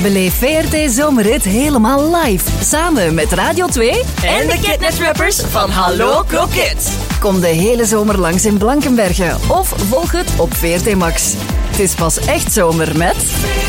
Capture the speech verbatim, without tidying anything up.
Beleef V R T Zomerrit helemaal live. Samen met Radio twee en de Kidnet-rappers van Hallo Kroket. Kom de hele zomer langs in Blankenberge of volg het op V R T Max. Het is pas echt zomer met...